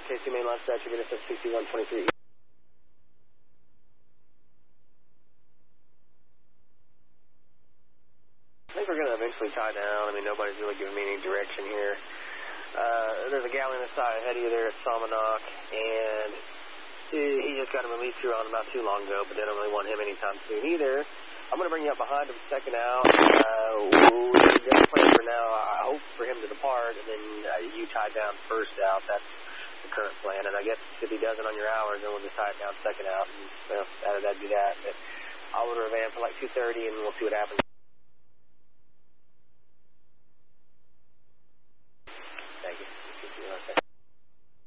KC main line statue, get us at CC-123. I think we're going to eventually tie down. I mean, nobody's really giving me any direction here. There's a galley on the side ahead of you there at Salmonok, and he just got a release through on about too long ago, but they don't really want him anytime soon either. I'm going to bring you up behind him second out. We're going to plan for now, I hope for him to depart, and then you tie down first out. That's the current plan, and I guess if he doesn't on your hours, then we'll just tie it down second out, and that'd be that. But I'll order a van for like 2:30, and we'll see what happens.